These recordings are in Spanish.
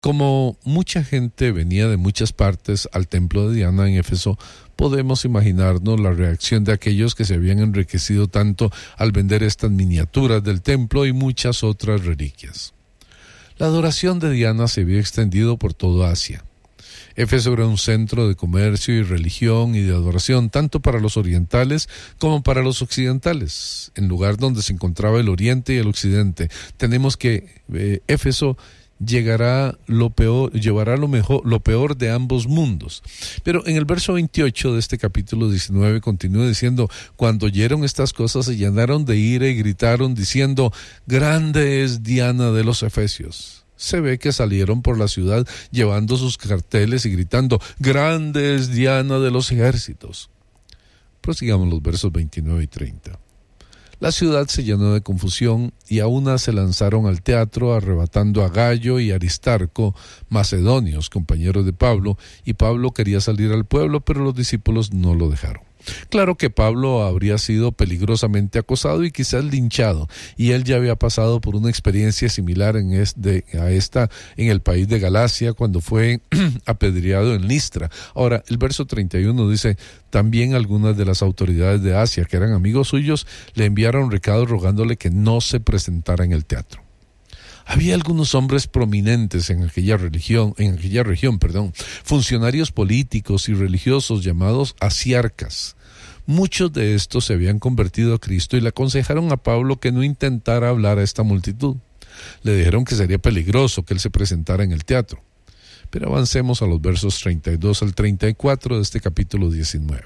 Como mucha gente venía de muchas partes al templo de Diana en Éfeso, podemos imaginarnos la reacción de aquellos que se habían enriquecido tanto al vender estas miniaturas del templo y muchas otras reliquias. La adoración de Diana se había extendido por toda Asia. Éfeso era un centro de comercio y religión y de adoración tanto para los orientales como para los occidentales. En lugar donde se encontraba el oriente y el occidente, tenemos que Éfeso llevará lo peor de ambos mundos. Pero en el verso 28 de este capítulo 19 continúa diciendo: cuando oyeron estas cosas se llenaron de ira y gritaron diciendo: grande es Diana de los Efesios. Se ve que salieron por la ciudad llevando sus carteles y gritando: grande es Diana de los ejércitos. Prosigamos los versos 29 y 30. La ciudad se llenó de confusión y a una se lanzaron al teatro arrebatando a Gayo y Aristarco, macedonios, compañeros de Pablo, y Pablo quería salir al pueblo, pero los discípulos no lo dejaron. Claro que Pablo habría sido peligrosamente acosado y quizás linchado, y él ya había pasado por una experiencia similar a esta en el país de Galacia cuando fue apedreado en Listra. Ahora, el verso 31 dice: también algunas de las autoridades de Asia, que eran amigos suyos, le enviaron recados rogándole que no se presentara en el teatro. Había algunos hombres prominentes en aquella región, funcionarios políticos y religiosos llamados asiarcas. Muchos de estos se habían convertido a Cristo y le aconsejaron a Pablo que no intentara hablar a esta multitud. Le dijeron que sería peligroso que él se presentara en el teatro. Pero avancemos a los versos 32 al 34 de este capítulo 19.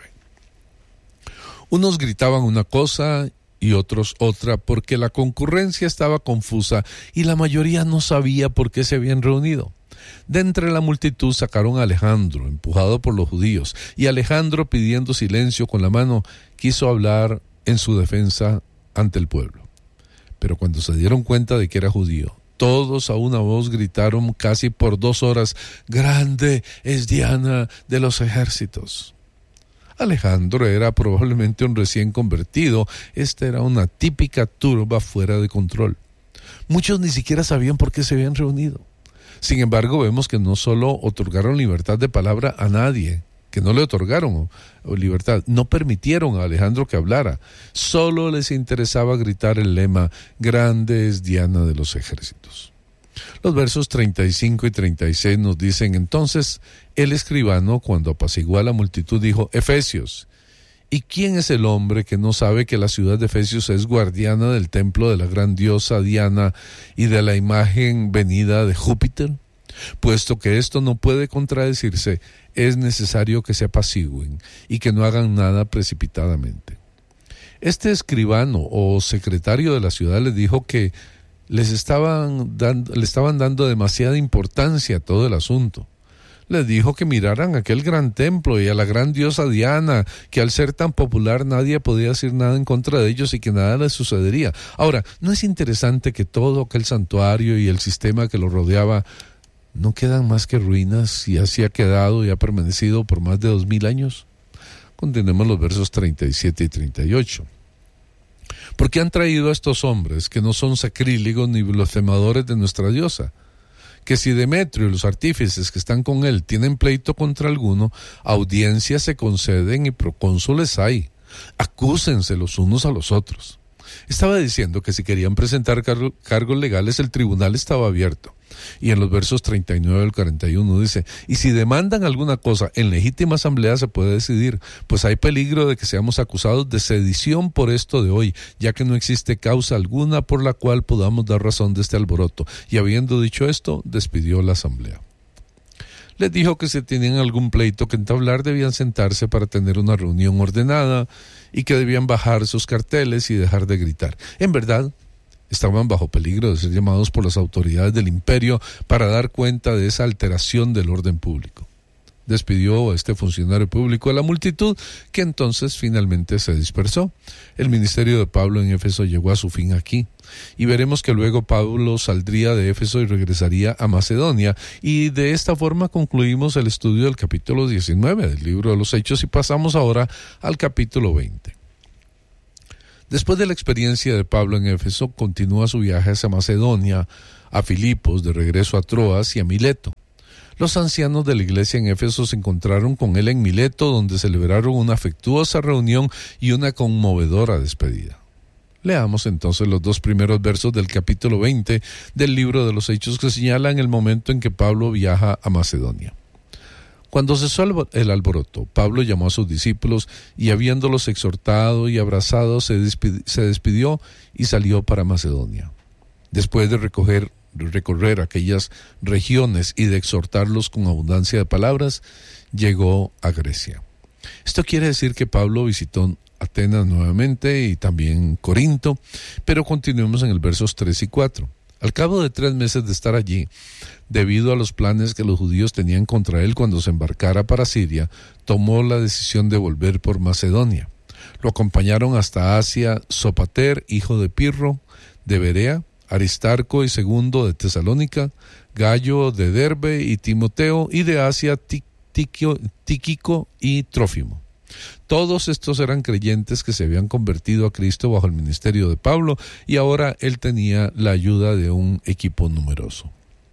Unos gritaban una cosa y otros otra, porque la concurrencia estaba confusa y la mayoría no sabía por qué se habían reunido. De entre la multitud sacaron a Alejandro, empujado por los judíos, y Alejandro, pidiendo silencio con la mano, quiso hablar en su defensa ante el pueblo. Pero cuando se dieron cuenta de que era judío, todos a una voz gritaron casi por 2 horas: grande es Diana de los ejércitos. Alejandro era probablemente un recién convertido. Esta era una típica turba fuera de control. Muchos ni siquiera sabían por qué se habían reunido. Sin embargo, vemos que no solo otorgaron libertad de palabra a nadie, que no le otorgaron libertad, no permitieron a Alejandro que hablara. Solo les interesaba gritar el lema: grande es Diana de los ejércitos. Los versos 35 y 36 nos dicen: entonces el escribano, cuando apaciguó a la multitud, dijo: Efesios, ¿y quién es el hombre que no sabe que la ciudad de Efesios es guardiana del templo de la gran diosa Diana y de la imagen venida de Júpiter? Puesto que esto no puede contradecirse, es necesario que se apacigüen y que no hagan nada precipitadamente. Este escribano o secretario de la ciudad les dijo que le estaban dando demasiada importancia a todo el asunto. Les dijo que miraran aquel gran templo y a la gran diosa Diana, que al ser tan popular nadie podía decir nada en contra de ellos y que nada les sucedería. Ahora, ¿no es interesante que todo aquel santuario y el sistema que lo rodeaba no quedan más que ruinas y así ha quedado y ha permanecido por más de 2000 años? Continuemos los versos 37 y 38. Porque han traído a estos hombres que no son sacrílegos ni blasfemadores de nuestra diosa, que si Demetrio y los artífices que están con él tienen pleito contra alguno, audiencias se conceden y procónsules hay. Acúsense los unos a los otros. Estaba diciendo que si querían presentar cargos legales, el tribunal estaba abierto. Y en los versos 39 al 41 dice: y si demandan alguna cosa, en legítima asamblea se puede decidir, pues hay peligro de que seamos acusados de sedición por esto de hoy, ya que no existe causa alguna por la cual podamos dar razón de este alboroto. Y habiendo dicho esto, despidió la asamblea. Les dijo que si tenían algún pleito que entablar, debían sentarse para tener una reunión ordenada y que debían bajar sus carteles y dejar de gritar. En verdad, estaban bajo peligro de ser llamados por las autoridades del imperio para dar cuenta de esa alteración del orden público. Despidió a este funcionario público a la multitud, que entonces finalmente se dispersó. El ministerio de Pablo en Éfeso llegó a su fin aquí, y veremos que luego Pablo saldría de Éfeso y regresaría a Macedonia, y de esta forma concluimos el estudio del capítulo 19 del libro de los Hechos y pasamos ahora al capítulo 20. Después de la experiencia de Pablo en Éfeso, continúa su viaje hacia Macedonia, a Filipos, de regreso a Troas y a Mileto. Los ancianos de la iglesia en Éfeso se encontraron con él en Mileto, donde celebraron una afectuosa reunión y una conmovedora despedida. Leamos entonces los 2 primeros versos del capítulo 20 del libro de los Hechos, que señalan el momento en que Pablo viaja a Macedonia. Cuando cesó el alboroto, Pablo llamó a sus discípulos y, habiéndolos exhortado y abrazado, se despidió y salió para Macedonia. Después de recorrer aquellas regiones y de exhortarlos con abundancia de palabras, llegó a Grecia. Esto quiere decir que Pablo visitó Atenas nuevamente y también Corinto, pero continuemos en el versos 3 y 4. Al cabo de 3 meses de estar allí, debido a los planes que los judíos tenían contra él cuando se embarcara para Siria, tomó la decisión de volver por Macedonia. Lo acompañaron hasta Asia Sopater, hijo de Pirro, de Berea, Aristarco y Segundo de Tesalónica, Gallo de Derbe y Timoteo, y de Asia Tíquico y Trófimo. Todos estos eran creyentes que se habían convertido a Cristo bajo el ministerio de Pablo, y ahora él tenía la ayuda de un equipo numeroso.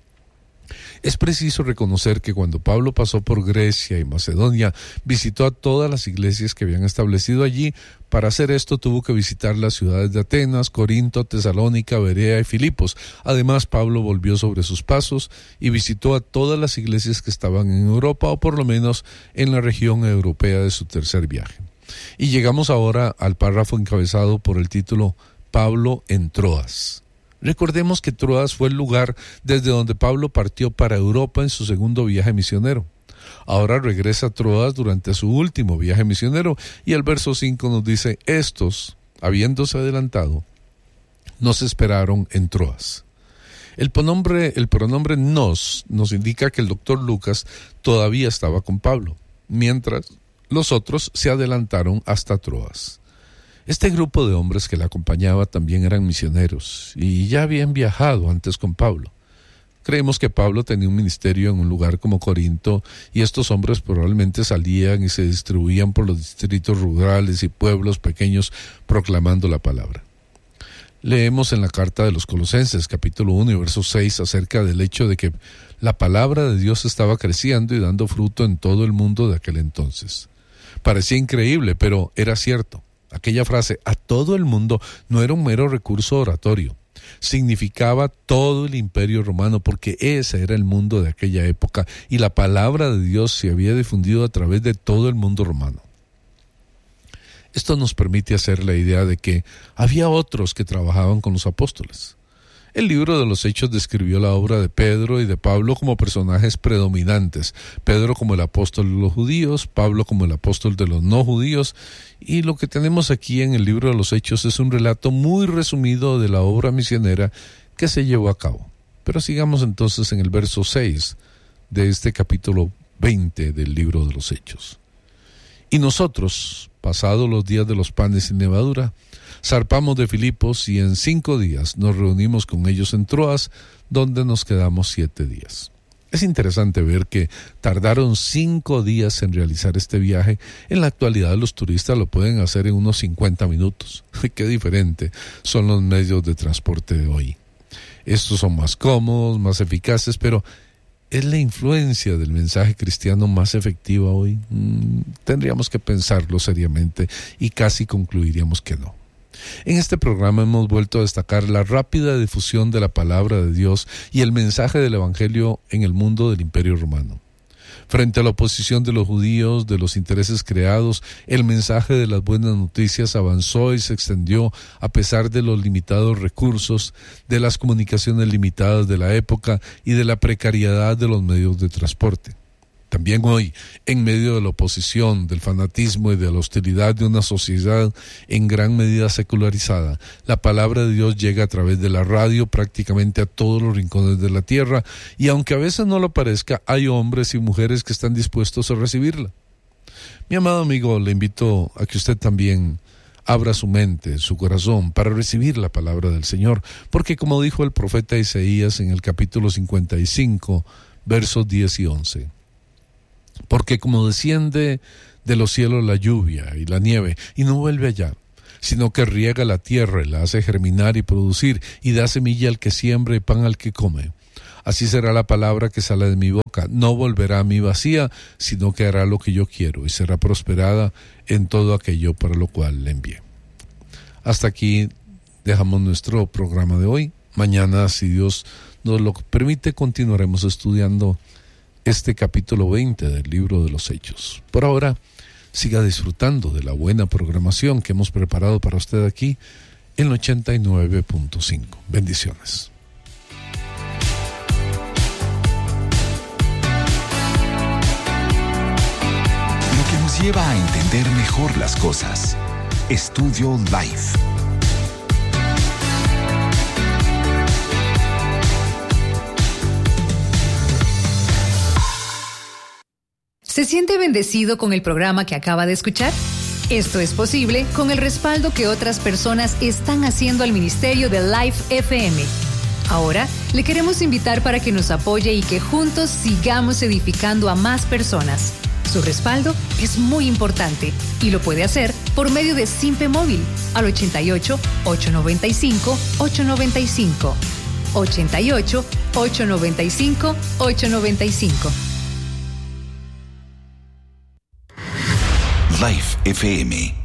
Es preciso reconocer que cuando Pablo pasó por Grecia y Macedonia, visitó a todas las iglesias que habían establecido allí. Para hacer esto tuvo que visitar las ciudades de Atenas, Corinto, Tesalónica, Berea y Filipos. Además, Pablo volvió sobre sus pasos y visitó a todas las iglesias que estaban en Europa, o por lo menos en la región europea, de su tercer viaje. Y llegamos ahora al párrafo encabezado por el título Pablo en Troas. Recordemos que Troas fue el lugar desde donde Pablo partió para Europa en su segundo viaje misionero. Ahora regresa a Troas durante su último viaje misionero, y el verso 5 nos dice: estos, habiéndose adelantado, nos esperaron en Troas. El pronombre nos indica que el doctor Lucas todavía estaba con Pablo, mientras los otros se adelantaron hasta Troas. Este grupo de hombres que le acompañaba también eran misioneros y ya habían viajado antes con Pablo. Creemos que Pablo tenía un ministerio en un lugar como Corinto, y estos hombres probablemente salían y se distribuían por los distritos rurales y pueblos pequeños proclamando la palabra. Leemos en la carta de los Colosenses, capítulo 1 y verso 6, acerca del hecho de que la palabra de Dios estaba creciendo y dando fruto en todo el mundo de aquel entonces. Parecía increíble, pero era cierto. Aquella frase, a todo el mundo, no era un mero recurso oratorio. Significaba todo el imperio romano, porque ese era el mundo de aquella época, y la palabra de Dios se había difundido a través de todo el mundo romano. Esto nos permite hacer la idea de que había otros que trabajaban con los apóstoles. El libro de los Hechos describió la obra de Pedro y de Pablo como personajes predominantes. Pedro como el apóstol de los judíos, Pablo como el apóstol de los no judíos. Y lo que tenemos aquí en el libro de los Hechos es un relato muy resumido de la obra misionera que se llevó a cabo. Pero sigamos entonces en el verso 6 de este capítulo 20 del libro de los Hechos. Y nosotros, pasados los días de los panes sin levadura, zarpamos de Filipos, y en 5 días nos reunimos con ellos en Troas, donde nos quedamos 7 días. Es interesante ver que tardaron 5 días en realizar este viaje. En la actualidad los turistas lo pueden hacer en unos 50 minutos. Qué diferente son los medios de transporte de hoy. Estos son más cómodos, más eficaces, pero ¿es la influencia del mensaje cristiano más efectiva hoy? Tendríamos que pensarlo seriamente y casi concluiríamos que no. En este programa hemos vuelto a destacar la rápida difusión de la palabra de Dios y el mensaje del Evangelio en el mundo del Imperio Romano. Frente a la oposición de los judíos, de los intereses creados, el mensaje de las buenas noticias avanzó y se extendió a pesar de los limitados recursos, de las comunicaciones limitadas de la época y de la precariedad de los medios de transporte. También hoy, en medio de la oposición, del fanatismo y de la hostilidad de una sociedad en gran medida secularizada, la palabra de Dios llega a través de la radio prácticamente a todos los rincones de la tierra, y aunque a veces no lo parezca, hay hombres y mujeres que están dispuestos a recibirla. Mi amado amigo, le invito a que usted también abra su mente, su corazón, para recibir la palabra del Señor, porque como dijo el profeta Isaías en el capítulo 55, versos 10 y 11, porque como desciende de los cielos la lluvia y la nieve, y no vuelve allá, sino que riega la tierra y la hace germinar y producir, y da semilla al que siembra y pan al que come. Así será la palabra que sale de mi boca. No volverá a mí vacía, sino que hará lo que yo quiero y será prosperada en todo aquello para lo cual le envié. Hasta aquí dejamos nuestro programa de hoy. Mañana, si Dios nos lo permite, continuaremos estudiando este capítulo 20 del libro de los Hechos. Por ahora, siga disfrutando de la buena programación que hemos preparado para usted aquí en 89.5. Bendiciones. Lo que nos lleva a entender mejor las cosas. Estudio Life. ¿Se siente bendecido con el programa que acaba de escuchar? Esto es posible con el respaldo que otras personas están haciendo al ministerio de Life FM. Ahora, le queremos invitar para que nos apoye y que juntos sigamos edificando a más personas. Su respaldo es muy importante y lo puede hacer por medio de Simpe Móvil al 88-895-895. 88-895-895. Life FM